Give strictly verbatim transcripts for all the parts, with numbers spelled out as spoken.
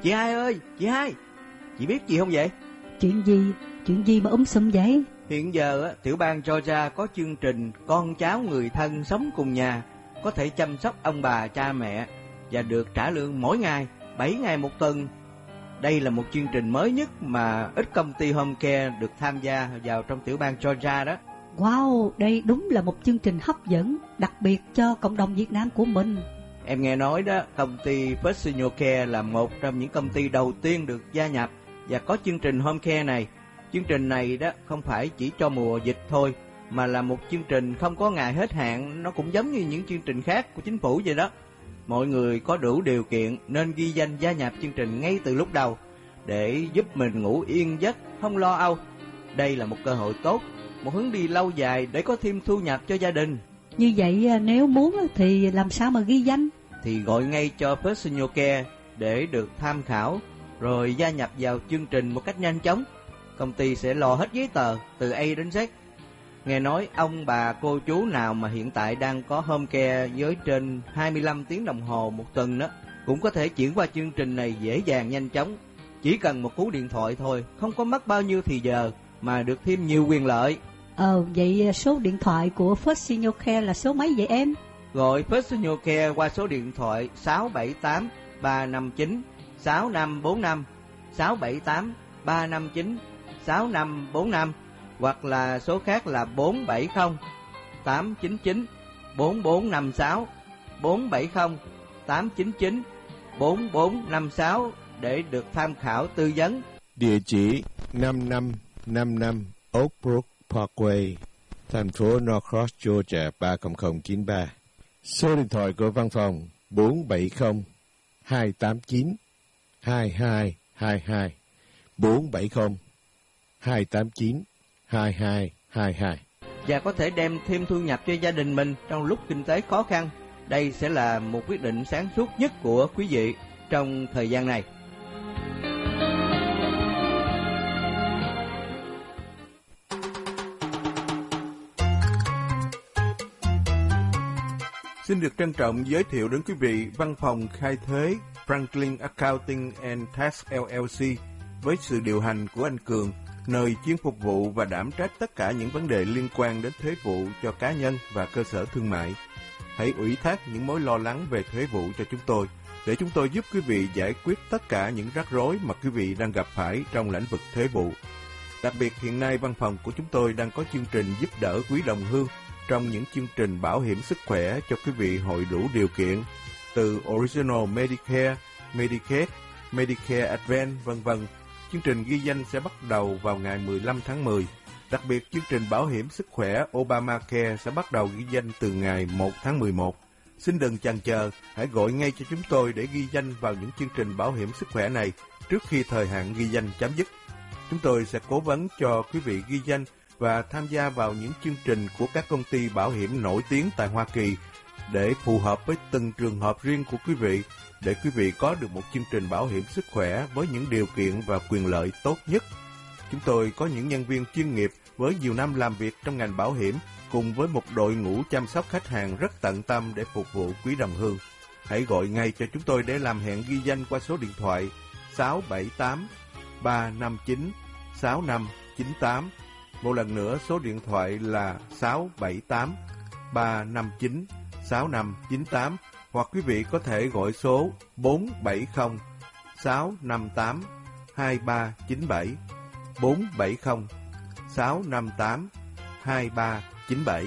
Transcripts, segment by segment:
Chị Hai ơi, chị Hai, chị biết gì không vậy? Chuyện gì? Chuyện gì mà um sùm vậy? Hiện giờ tiểu bang Georgia có chương trình con cháu người thân sống cùng nhà có thể chăm sóc ông bà cha mẹ và được trả lương mỗi ngày, bảy ngày một tuần. Đây là một chương trình mới nhất mà ít công ty home care được tham gia vào trong tiểu bang Georgia đó. Wow, đây đúng là một chương trình hấp dẫn, đặc biệt cho cộng đồng Việt Nam của mình. Em nghe nói đó, công ty First Senior Care là một trong những công ty đầu tiên được gia nhập và có chương trình home care này. Chương trình này đó không phải chỉ cho mùa dịch thôi, mà là một chương trình không có ngày hết hạn. Nó cũng giống như những chương trình khác của chính phủ vậy đó. Mọi người có đủ điều kiện nên ghi danh gia nhập chương trình ngay từ lúc đầu để giúp mình ngủ yên giấc, không lo âu. Đây là một cơ hội tốt, một hướng đi lâu dài để có thêm thu nhập cho gia đình. Như vậy nếu muốn thì làm sao mà ghi danh? Thì gọi ngay cho First Senior Care để được tham khảo, rồi gia nhập vào chương trình một cách nhanh chóng. Công ty sẽ lo hết giấy tờ từ A đến Z. Nghe nói ông bà cô chú nào mà hiện tại đang có home care với trên hai mươi lăm tiếng đồng hồ một tuần đó cũng có thể chuyển qua chương trình này dễ dàng nhanh chóng. Chỉ cần một cú điện thoại thôi, không có mất bao nhiêu thì giờ mà được thêm nhiều quyền lợi. Ờ, vậy số điện thoại của First Senior Care là số mấy vậy em? Gọi First Senior Care qua số điện thoại sáu bảy tám ba năm chín sáu năm bốn năm, sáu bảy tám ba năm chín sáu năm bốn năm, hoặc là số khác là bốn bảy không tám chín chín bốn bốn năm sáu, bốn bảy không tám chín chín bốn bốn năm sáu để được tham khảo tư vấn. Địa chỉ năm năm năm năm Oak Brook Parkway, thành phố Norcross, Georgia ba không không chín ba. Số điện thoại của văn phòng bốn bảy không hai tám chín hai hai hai hai, bốn bảy không hai tám chín hai hai hai hai. Và có thể đem thêm thu nhập cho gia đình mình trong lúc kinh tế khó khăn. Đây sẽ là một quyết định sáng suốt nhất của quý vị trong thời gian này. Xin được trân trọng giới thiệu đến quý vị văn phòng khai thuế Franklin Accounting and Tax L L C với sự điều hành của anh Cường, nơi chuyên phục vụ và đảm trách tất cả những vấn đề liên quan đến thuế vụ cho cá nhân và cơ sở thương mại. Hãy ủy thác những mối lo lắng về thuế vụ cho chúng tôi, để chúng tôi giúp quý vị giải quyết tất cả những rắc rối mà quý vị đang gặp phải trong lĩnh vực thuế vụ. Đặc biệt hiện nay văn phòng của chúng tôi đang có chương trình giúp đỡ quý đồng hương trong những chương trình bảo hiểm sức khỏe cho quý vị hội đủ điều kiện, từ Original Medicare, Medicaid, Medicare Advance, vân vân. Chương trình ghi danh sẽ bắt đầu vào ngày mười lăm tháng mười. Đặc biệt, chương trình bảo hiểm sức khỏe Obamacare sẽ bắt đầu ghi danh từ ngày một tháng mười một. Xin đừng chần chờ, hãy gọi ngay cho chúng tôi để ghi danh vào những chương trình bảo hiểm sức khỏe này trước khi thời hạn ghi danh chấm dứt. Chúng tôi sẽ cố vấn cho quý vị ghi danh và tham gia vào những chương trình của các công ty bảo hiểm nổi tiếng tại Hoa Kỳ để phù hợp với từng trường hợp riêng của quý vị, để quý vị có được một chương trình bảo hiểm sức khỏe với những điều kiện và quyền lợi tốt nhất. Chúng tôi có những nhân viên chuyên nghiệp với nhiều năm làm việc trong ngành bảo hiểm, cùng với một đội ngũ chăm sóc khách hàng rất tận tâm để phục vụ quý đồng hương. Hãy gọi ngay cho chúng tôi để làm hẹn ghi danh qua số điện thoại sáu bảy tám ba năm chín sáu năm chín tám. Một lần nữa, số điện thoại là sáu bảy tám ba năm chín sáu năm chín tám, hoặc quý vị có thể gọi số bốn bảy không sáu năm tám hai ba chín bảy, bốn bảy không sáu năm tám hai ba chín bảy.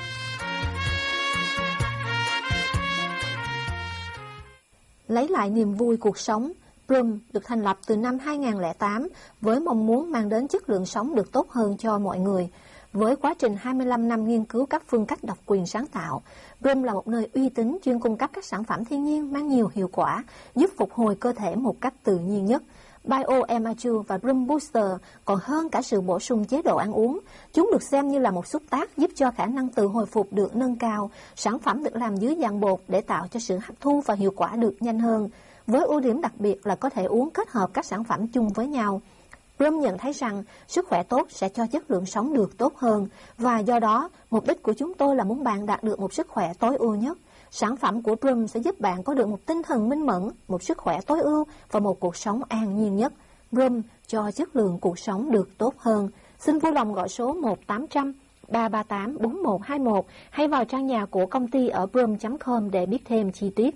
Lấy lại niềm vui cuộc sống, Brum được thành lập từ năm hai không không tám với mong muốn mang đến chất lượng sống được tốt hơn cho mọi người. Với quá trình hai mươi lăm năm nghiên cứu các phương cách độc quyền sáng tạo, Brum là một nơi uy tín chuyên cung cấp các sản phẩm thiên nhiên mang nhiều hiệu quả, giúp phục hồi cơ thể một cách tự nhiên nhất. BioEmature và Brum Booster còn hơn cả sự bổ sung chế độ ăn uống. Chúng được xem như là một xúc tác giúp cho khả năng tự hồi phục được nâng cao. Sản phẩm được làm dưới dạng bột để tạo cho sự hấp thu và hiệu quả được nhanh hơn, với ưu điểm đặc biệt là có thể uống kết hợp các sản phẩm chung với nhau. Brum nhận thấy rằng sức khỏe tốt sẽ cho chất lượng sống được tốt hơn, và do đó, mục đích của chúng tôi là muốn bạn đạt được một sức khỏe tối ưu nhất. Sản phẩm của Brum sẽ giúp bạn có được một tinh thần minh mẫn, một sức khỏe tối ưu và một cuộc sống an nhiên nhất. Brum cho chất lượng cuộc sống được tốt hơn. Xin vui lòng gọi số một tám trăm ba ba tám bốn một hai một hay vào trang nhà của công ty ở brum chấm com để biết thêm chi tiết.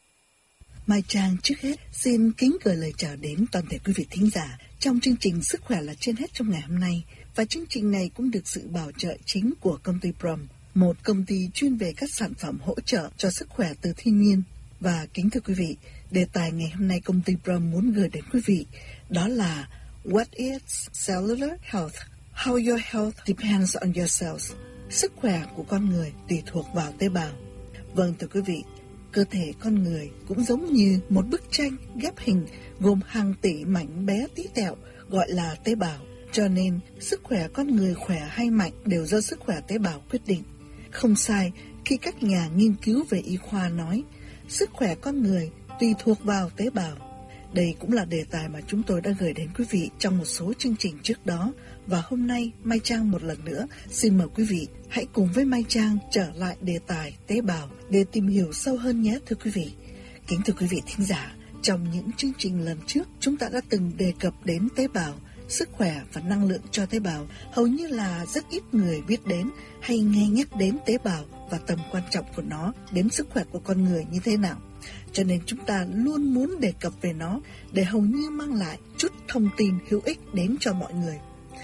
Mai Trang trước hết xin kính gửi lời chào đến toàn thể quý vị thính giả trong chương trình Sức khỏe là trên hết trong ngày hôm nay. Và chương trình này cũng được sự bảo trợ chính của công ty Brum, một công ty chuyên về các sản phẩm hỗ trợ cho sức khỏe từ thiên nhiên. Và kính thưa quý vị, đề tài ngày hôm nay công ty Brum muốn gửi đến quý vị đó là What is cellular health? How your health depends on your cells. Sức khỏe của con người tùy thuộc vào tế bào. Vâng thưa quý vị, cơ thể con người cũng giống như một bức tranh ghép hình gồm hàng tỷ mảnh bé tí tẹo gọi là tế bào. Cho nên, sức khỏe con người khỏe hay mạnh đều do sức khỏe tế bào quyết định. Không sai khi các nhà nghiên cứu về y khoa nói, sức khỏe con người tùy thuộc vào tế bào. Đây cũng là đề tài mà chúng tôi đã gửi đến quý vị trong một số chương trình trước đó. Và hôm nay, Mai Trang một lần nữa xin mời quý vị hãy cùng với Mai Trang trở lại đề tài tế bào để tìm hiểu sâu hơn nhé thưa quý vị. Kính thưa quý vị thính giả, trong những chương trình lần trước chúng ta đã từng đề cập đến tế bào, sức khỏe và năng lượng cho tế bào. Hầu như là rất ít người biết đến hay nghe nhắc đến tế bào và tầm quan trọng của nó đến sức khỏe của con người như thế nào. Cho nên chúng ta luôn muốn đề cập về nó để hầu như mang lại chút thông tin hữu ích đến cho mọi người.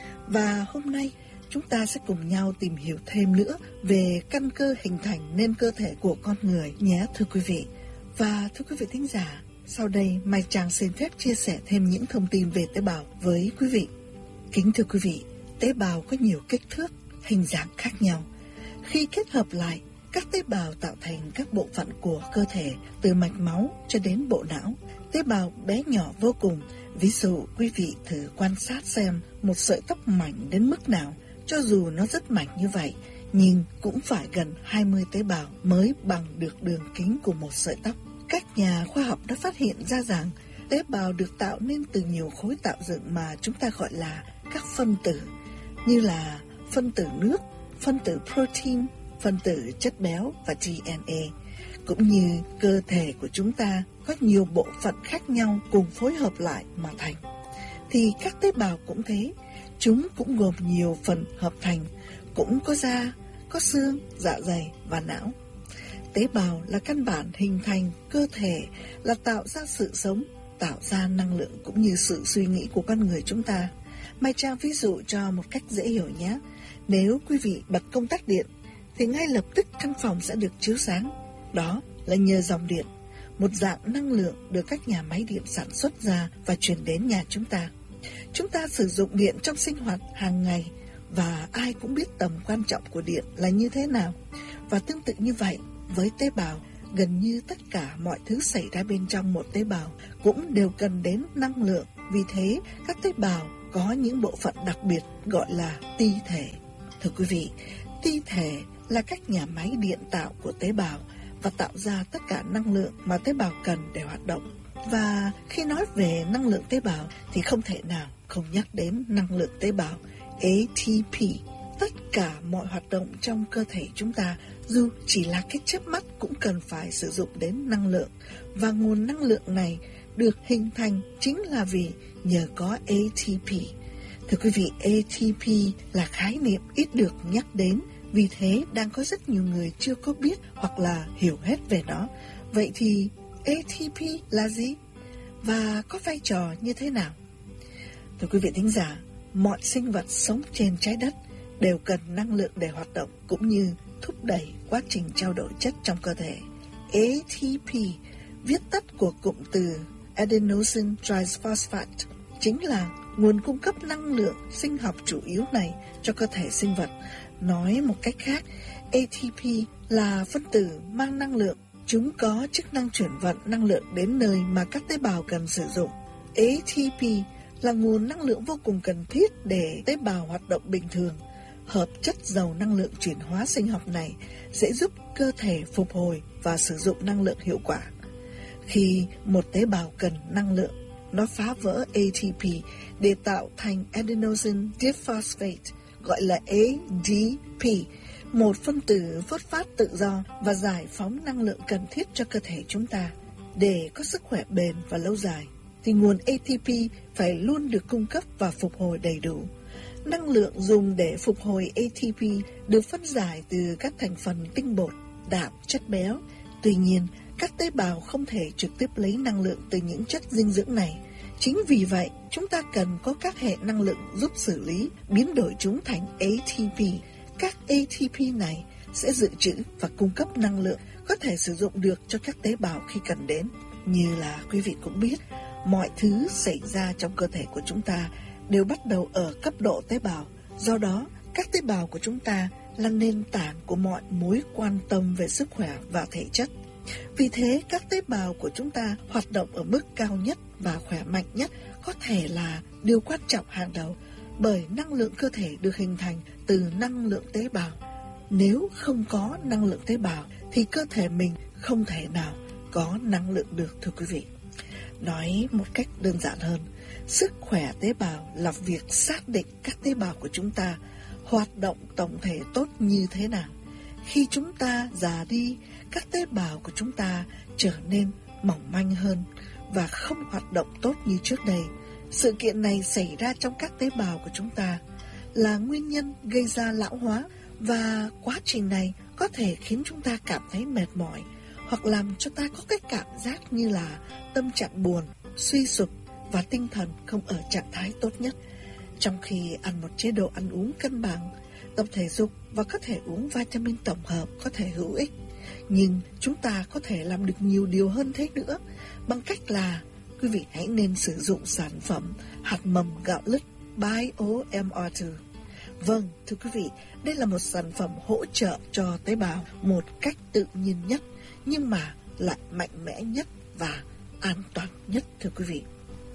Và hôm nay chúng ta sẽ cùng nhau tìm hiểu thêm nữa về căn cơ hình thành nên cơ thể của con người nhé thưa quý vị. Và thưa quý vị thính giả, sau đây Mai Trang xin phép chia sẻ thêm những thông tin về tế bào với quý vị. Kính thưa quý vị, tế bào có nhiều kích thước, hình dạng khác nhau. Khi kết hợp lại, các tế bào tạo thành các bộ phận của cơ thể, từ mạch máu cho đến bộ não. Tế bào bé nhỏ vô cùng. Ví dụ, quý vị thử quan sát xem một sợi tóc mảnh đến mức nào. Cho dù nó rất mảnh như vậy, nhưng cũng phải gần hai mươi tế bào mới bằng được đường kính của một sợi tóc. Các nhà khoa học đã phát hiện ra rằng tế bào được tạo nên từ nhiều khối tạo dựng mà chúng ta gọi là các phân tử, như là phân tử nước, phân tử protein, phân tử chất béo và đê en a. Cũng như cơ thể của chúng ta có nhiều bộ phận khác nhau cùng phối hợp lại mà thành, thì các tế bào cũng thế. Chúng cũng gồm nhiều phần hợp thành, cũng có da, có xương, dạ dày và não. Tế bào là căn bản hình thành cơ thể, là tạo ra sự sống, tạo ra năng lượng cũng như sự suy nghĩ của con người chúng ta. Mai Trang ví dụ cho một cách dễ hiểu nhé. Nếu quý vị bật công tắc điện thì ngay lập tức căn phòng sẽ được chiếu sáng. Đó là nhờ dòng điện, một dạng năng lượng được các nhà máy điện sản xuất ra và truyền đến nhà chúng ta. Chúng ta sử dụng điện trong sinh hoạt hàng ngày và ai cũng biết tầm quan trọng của điện là như thế nào. Và tương tự như vậy, với tế bào, gần như tất cả mọi thứ xảy ra bên trong một tế bào cũng đều cần đến năng lượng. Vì thế, các tế bào có những bộ phận đặc biệt gọi là ti thể. Thưa quý vị, ti thể là các nhà máy điện tạo của tế bào và tạo ra tất cả năng lượng mà tế bào cần để hoạt động. Và khi nói về năng lượng tế bào thì không thể nào không nhắc đến năng lượng tế bào A T P. Tất cả mọi hoạt động trong cơ thể chúng ta, dù chỉ là cái chớp mắt, cũng cần phải sử dụng đến năng lượng. Và nguồn năng lượng này được hình thành chính là vì nhờ có A T P. Thưa quý vị, A T P là khái niệm ít được nhắc đến, vì thế đang có rất nhiều người chưa có biết hoặc là hiểu hết về nó. Vậy thì A T P là gì? Và có vai trò như thế nào? Thưa quý vị thính giả, mọi sinh vật sống trên trái đất đều cần năng lượng để hoạt động cũng như thúc đẩy quá trình trao đổi chất trong cơ thể. A T P, viết tắt của cụm từ Adenosine Triphosphate, chính là nguồn cung cấp năng lượng sinh học chủ yếu này cho cơ thể sinh vật. Nói một cách khác, A T P là phân tử mang năng lượng. Chúng có chức năng chuyển vận năng lượng đến nơi mà các tế bào cần sử dụng. A T P là nguồn năng lượng vô cùng cần thiết để tế bào hoạt động bình thường. Hợp chất giàu năng lượng chuyển hóa sinh học này sẽ giúp cơ thể phục hồi và sử dụng năng lượng hiệu quả. Khi một tế bào cần năng lượng, nó phá vỡ A T P để tạo thành Adenosine Diphosphate, gọi là A D P, một phân tử phốt phát tự do và giải phóng năng lượng cần thiết cho cơ thể chúng ta. Để có sức khỏe bền và lâu dài, thì nguồn a tê pê phải luôn được cung cấp và phục hồi đầy đủ. Năng lượng dùng để phục hồi a tê pê được phân giải từ các thành phần tinh bột, đạm, chất béo. Tuy nhiên, các tế bào không thể trực tiếp lấy năng lượng từ những chất dinh dưỡng này. Chính vì vậy, chúng ta cần có các hệ năng lượng giúp xử lý, biến đổi chúng thành a tê pê. Các a tê pê này sẽ dự trữ và cung cấp năng lượng có thể sử dụng được cho các tế bào khi cần đến. Như là quý vị cũng biết, mọi thứ xảy ra trong cơ thể của chúng ta đều bắt đầu ở cấp độ tế bào. Do đó, các tế bào của chúng ta là nền tảng của mọi mối quan tâm về sức khỏe và thể chất. Vì thế, các tế bào của chúng ta hoạt động ở mức cao nhất và khỏe mạnh nhất có thể là điều quan trọng hàng đầu, bởi năng lượng cơ thể được hình thành từ năng lượng tế bào. Nếu không có năng lượng tế bào thì cơ thể mình không thể nào có năng lượng được, thưa quý vị. Nói một cách đơn giản hơn, sức khỏe tế bào là việc xác định các tế bào của chúng ta hoạt động tổng thể tốt như thế nào. Khi chúng ta già đi, các tế bào của chúng ta trở nên mỏng manh hơn và không hoạt động tốt như trước đây. Sự kiện này xảy ra trong các tế bào của chúng ta là nguyên nhân gây ra lão hóa, và quá trình này có thể khiến chúng ta cảm thấy mệt mỏi hoặc làm cho ta có cái cảm giác như là tâm trạng buồn, suy sụp và tinh thần không ở trạng thái tốt nhất. Trong khi ăn một chế độ ăn uống cân bằng, tập thể dục và có thể uống vitamin tổng hợp có thể hữu ích, nhưng chúng ta có thể làm được nhiều điều hơn thế nữa, bằng cách là quý vị hãy nên sử dụng sản phẩm hạt mầm gạo lứt BioM R hai. Vâng, thưa quý vị, đây là một sản phẩm hỗ trợ cho tế bào một cách tự nhiên nhất, nhưng mà lại mạnh mẽ nhất và an toàn nhất, thưa quý vị.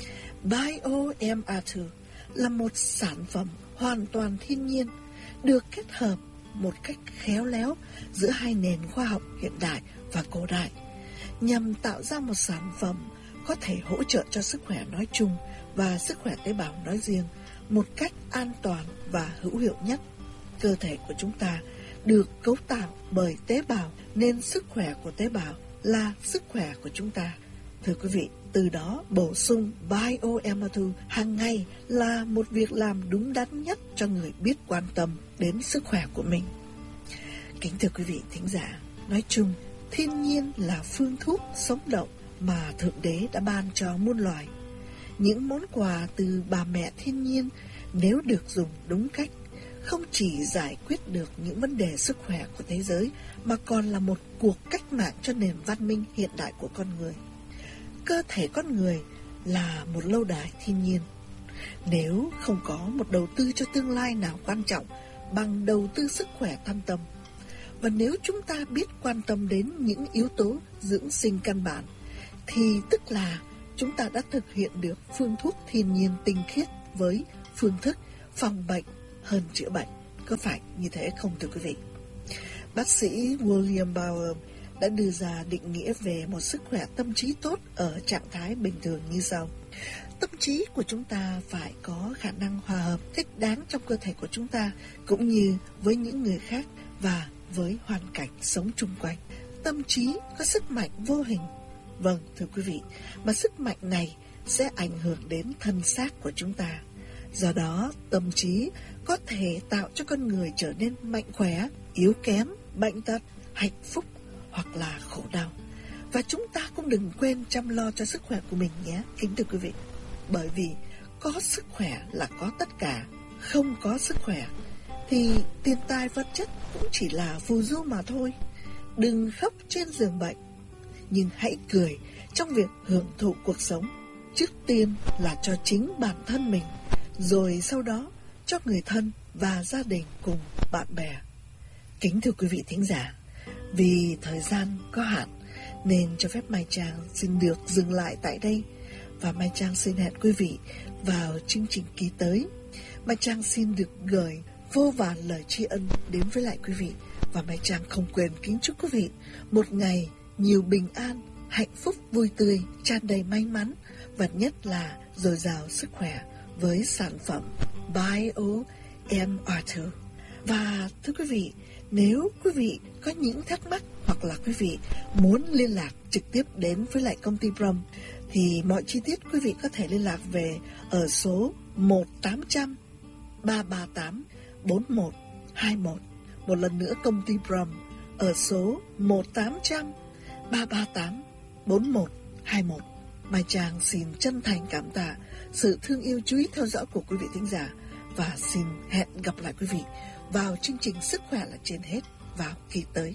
BioM R hai là một sản phẩm hoàn toàn thiên nhiên, được kết hợp một cách khéo léo giữa hai nền khoa học hiện đại và cổ đại, nhằm tạo ra một sản phẩm có thể hỗ trợ cho sức khỏe nói chung và sức khỏe tế bào nói riêng một cách an toàn và hữu hiệu nhất. Cơ thể của chúng ta được cấu tạo bởi tế bào, nên sức khỏe của tế bào là sức khỏe của chúng ta. Thưa quý vị, từ đó bổ sung BioM R hai hàng ngày là một việc làm đúng đắn nhất cho người biết quan tâm đến sức khỏe của mình. Kính thưa quý vị thính giả, nói chung, thiên nhiên là phương thuốc sống động mà Thượng Đế đã ban cho muôn loài. Những món quà từ bà mẹ thiên nhiên nếu được dùng đúng cách, không chỉ giải quyết được những vấn đề sức khỏe của thế giới, mà còn là một cuộc cách mạng cho nền văn minh hiện đại của con người. Cơ thể con người là một lâu đài thiên nhiên. Nếu không có một đầu tư cho tương lai nào quan trọng bằng đầu tư sức khỏe thân tâm, và nếu chúng ta biết quan tâm đến những yếu tố dưỡng sinh căn bản, thì tức là chúng ta đã thực hiện được phương thuốc thiên nhiên tinh khiết với phương thức phòng bệnh hơn chữa bệnh. Có phải như thế không thưa quý vị? Bác sĩ William Bauer đã đưa ra định nghĩa về một sức khỏe tâm trí tốt ở trạng thái bình thường như sau. Tâm trí của chúng ta phải có khả năng hòa hợp thích đáng trong cơ thể của chúng ta, cũng như với những người khác và với hoàn cảnh sống chung quanh. Tâm trí có sức mạnh vô hình. Vâng, thưa quý vị, mà sức mạnh này sẽ ảnh hưởng đến thân xác của chúng ta. Do đó, tâm trí có thể tạo cho con người trở nên mạnh khỏe, yếu kém, bệnh tật, hạnh phúc hoặc là khổ đau. Và chúng ta cũng đừng quên chăm lo cho sức khỏe của mình nhé, kính thưa quý vị. Bởi vì có sức khỏe là có tất cả, không có sức khỏe thì tiền tài vật chất cũng chỉ là phù du mà thôi. Đừng khóc trên giường bệnh, nhưng hãy cười trong việc hưởng thụ cuộc sống. Trước tiên là cho chính bản thân mình, rồi sau đó cho người thân và gia đình cùng bạn bè. Kính thưa quý vị thính giả, vì thời gian có hạn nên cho phép Mai Trang xin được dừng lại tại đây, và Mai Trang xin hẹn quý vị vào chương trình kỳ tới. Mai Trang xin được gửi vô vàn lời tri ân đến với lại quý vị, và Mai Trang không quên kính chúc quý vị một ngày nhiều bình an, hạnh phúc, vui tươi, tràn đầy may mắn, và nhất là dồi dào sức khỏe với sản phẩm BioM R hai. Và thưa quý vị, Nếu quý vị có những thắc mắc hoặc là quý vị muốn liên lạc trực tiếp đến với lại công ty Brom thì mọi chi tiết quý vị có thể liên lạc về ở số một tám không không ba ba tám bốn một hai một. Một lần nữa công ty Brom ở số một tám không không ba ba tám bốn một hai một. Mai Trang xin chân thành cảm tạ sự thương yêu chú ý theo dõi của quý vị thính giả và xin hẹn gặp lại quý vị vào chương trình Sức khỏe là trên hết vào kỳ tới.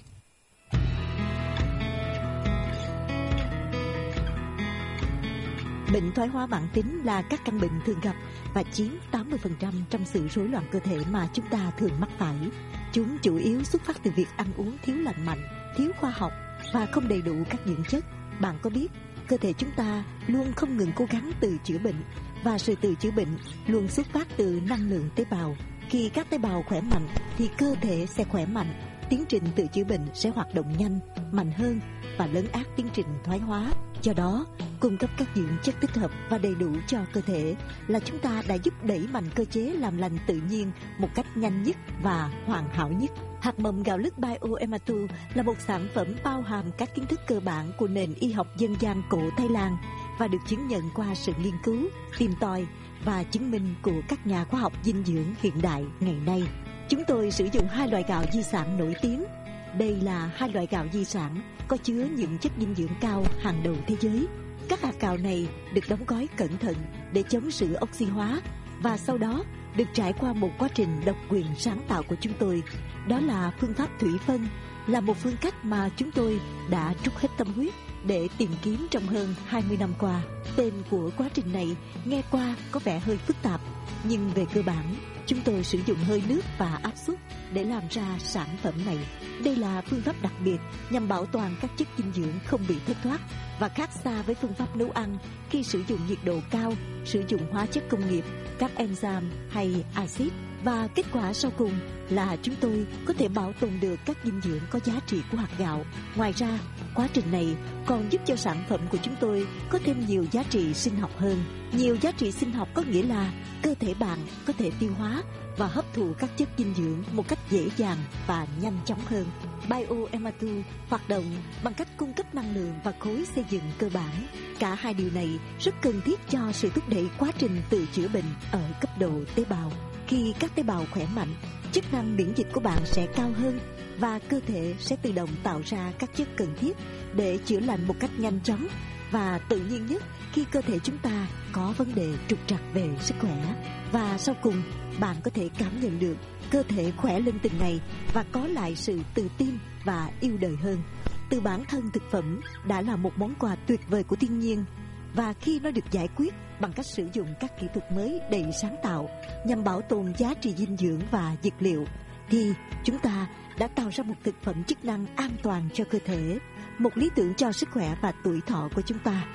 Bệnh thoái hóa mãn tính là các căn bệnh thường gặp và chiếm tám mươi phần trăm trong sự rối loạn cơ thể mà chúng ta thường mắc phải. Chúng chủ yếu xuất phát từ việc ăn uống thiếu lành mạnh, thiếu khoa học và không đầy đủ các dưỡng chất. Bạn có biết, cơ thể chúng ta luôn không ngừng cố gắng tự chữa bệnh, và sự tự chữa bệnh luôn xuất phát từ năng lượng tế bào. Khi các tế bào khỏe mạnh thì cơ thể sẽ khỏe mạnh. Tiến trình tự chữa bệnh sẽ hoạt động nhanh, mạnh hơn và lấn át tiến trình thoái hóa. Do đó, cung cấp các dưỡng chất thích hợp và đầy đủ cho cơ thể là chúng ta đã giúp đẩy mạnh cơ chế làm lành tự nhiên một cách nhanh nhất và hoàn hảo nhất. Hạt mầm gạo lứt Bioematu là một sản phẩm bao hàm các kiến thức cơ bản của nền y học dân gian cổ Thái Lan và được chứng nhận qua sự nghiên cứu, tìm tòi và chứng minh của các nhà khoa học dinh dưỡng hiện đại ngày nay. Chúng tôi sử dụng hai loại gạo di sản nổi tiếng. Đây là hai loại gạo di sản có chứa những chất dinh dưỡng cao hàng đầu thế giới. Các hạt gạo này được đóng gói cẩn thận để chống sự oxy hóa và sau đó được trải qua một quá trình độc quyền sáng tạo của chúng tôi. Đó là phương pháp thủy phân, là một phương cách mà chúng tôi đã trút hết tâm huyết để tìm kiếm trong hơn hai mươi năm qua. Tên của quá trình này nghe qua có vẻ hơi phức tạp, nhưng về cơ bản, chúng tôi sử dụng hơi nước và áp suất để làm ra sản phẩm này. Đây là phương pháp đặc biệt nhằm bảo toàn các chất dinh dưỡng không bị thất thoát và khác xa với phương pháp nấu ăn khi sử dụng nhiệt độ cao, sử dụng hóa chất công nghiệp, các enzyme hay axit. Và kết quả sau cùng là chúng tôi có thể bảo tồn được các dinh dưỡng có giá trị của hạt gạo. Ngoài ra, quá trình này còn giúp cho sản phẩm của chúng tôi có thêm nhiều giá trị sinh học hơn. Nhiều giá trị sinh học có nghĩa là cơ thể bạn có thể tiêu hóa và hấp thụ các chất dinh dưỡng một cách dễ dàng và nhanh chóng hơn. Bioematu hoạt động bằng cách cung cấp năng lượng và khối xây dựng cơ bản. Cả hai điều này rất cần thiết cho sự thúc đẩy quá trình tự chữa bệnh ở cấp độ tế bào. Khi các tế bào khỏe mạnh, chức năng miễn dịch của bạn sẽ cao hơn và cơ thể sẽ tự động tạo ra các chất cần thiết để chữa lành một cách nhanh chóng và tự nhiên nhất khi cơ thể chúng ta có vấn đề trục trặc về sức khỏe. Và sau cùng, bạn có thể cảm nhận được cơ thể khỏe lên từng ngày và có lại sự tự tin và yêu đời hơn. Từ bản thân thực phẩm đã là một món quà tuyệt vời của thiên nhiên, và khi nó được giải quyết bằng cách sử dụng các kỹ thuật mới đầy sáng tạo nhằm bảo tồn giá trị dinh dưỡng và dược liệu, thì chúng ta đã tạo ra một thực phẩm chức năng an toàn cho cơ thể, một lý tưởng cho sức khỏe và tuổi thọ của chúng ta.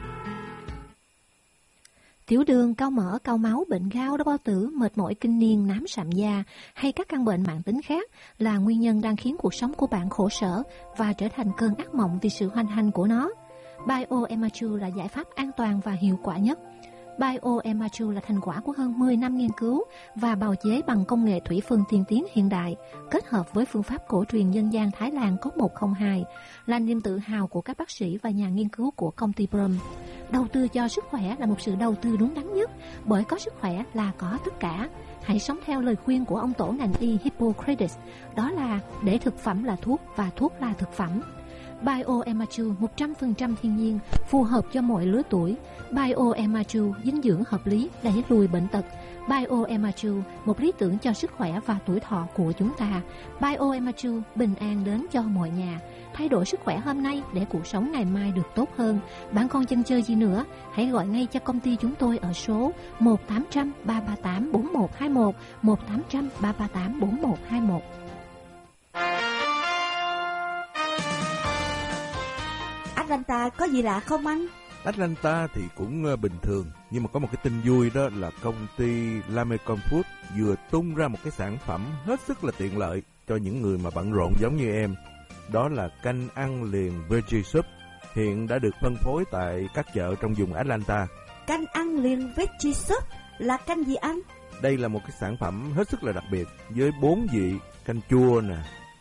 Tiểu đường, cao mỡ, cao máu, bệnh gao, đau bao tử, mệt mỏi kinh niên, nám sạm da hay các căn bệnh mãn tính khác là nguyên nhân đang khiến cuộc sống của bạn khổ sở và trở thành cơn ác mộng vì sự hoành hành của nó. Bioematu là giải pháp an toàn và hiệu quả nhất. Bioematu là thành quả của hơn mười năm nghiên cứu và bào chế bằng công nghệ thủy phân tiên tiến hiện đại, kết hợp với phương pháp cổ truyền dân gian Thái Lan có một không hai, là niềm tự hào của các bác sĩ và nhà nghiên cứu của công ty Brom. Đầu tư cho sức khỏe là một sự đầu tư đúng đắn nhất, bởi có sức khỏe là có tất cả. Hãy sống theo lời khuyên của ông tổ ngành y Hippocrates, đó là để thực phẩm là thuốc và thuốc là thực phẩm. Bioematu một trăm phần trăm thiên nhiên, phù hợp cho mọi lứa tuổi. Bioematu dinh dưỡng hợp lý, đẩy lùi bệnh tật. Bioematu một lý tưởng cho sức khỏe và tuổi thọ của chúng ta. Bioematu bình an đến cho mọi nhà. Thay đổi sức khỏe hôm nay để cuộc sống ngày mai được tốt hơn. Bạn còn chần chờ gì nữa? Hãy gọi ngay cho công ty chúng tôi ở số một tám không không ba ba tám bốn một hai một, một tám không không ba ba tám bốn một hai một. Atlanta có gì lạ không anh? Atlanta thì cũng bình thường, nhưng mà có một cái tin vui, đó là công ty Lamecon Food vừa tung ra một cái sản phẩm hết sức là tiện lợi cho những người mà bận rộn giống như em. Đó là canh ăn liền Veggie Soup, hiện đã được phân phối tại các chợ trong vùng Atlanta. Canh ăn liền Veggie Soup là canh gì anh? Đây là một cái sản phẩm hết sức là đặc biệt với bốn vị: canh chua nè,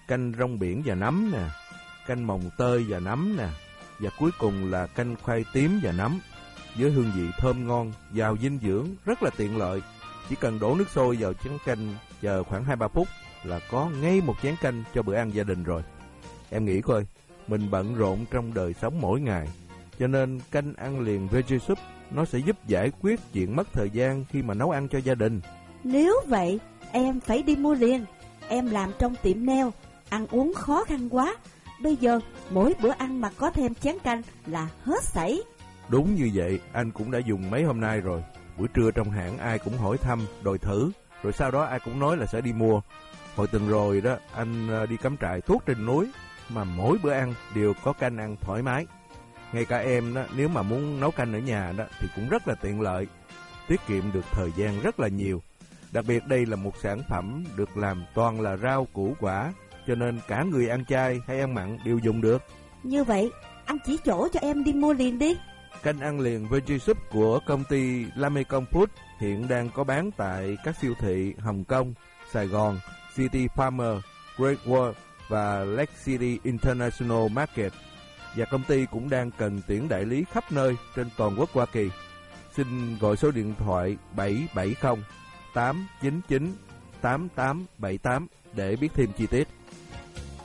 canh rong biển và nấm nè, canh mồng tơi và nấm nè, và cuối cùng là canh khoai tím và nấm. Với hương vị thơm ngon, giàu dinh dưỡng, rất là tiện lợi. Chỉ cần đổ nước sôi vào chén canh, chờ khoảng hai ba phút là có ngay một chén canh cho bữa ăn gia đình rồi. Em nghĩ coi, mình bận rộn trong đời sống mỗi ngày, cho nên canh ăn liền veggie soup nó sẽ giúp giải quyết chuyện mất thời gian khi mà nấu ăn cho gia đình. Nếu vậy, em phải đi mua liền. Em làm trong tiệm nail, ăn uống khó khăn quá. Bây giờ, mỗi bữa ăn mà có thêm chén canh là hết sảy. Đúng như vậy, anh cũng đã dùng mấy hôm nay rồi. Buổi trưa trong hãng ai cũng hỏi thăm, đòi thử, rồi sau đó ai cũng nói là sẽ đi mua. Hồi tuần rồi đó, anh đi cắm trại tuốt trên núi, mà mỗi bữa ăn đều có canh ăn thoải mái. Ngay cả em đó, nếu mà muốn nấu canh ở nhà đó thì cũng rất là tiện lợi, tiết kiệm được thời gian rất là nhiều. Đặc biệt đây là một sản phẩm được làm toàn là rau củ quả, cho nên cả người ăn chay hay ăn mặn đều dùng được. Như vậy, anh chỉ chỗ cho em đi mua liền đi. Canh ăn liền veggie soup của công ty Lamecom Food hiện đang có bán tại các siêu thị Hồng Kông, Sài Gòn, City Farmer, Great Wall và Lake City International Market. Và công ty cũng đang cần tuyển đại lý khắp nơi trên toàn quốc Hoa Kỳ. Xin gọi số điện thoại bảy bảy không tám chín chín tám tám bảy tám để biết thêm chi tiết.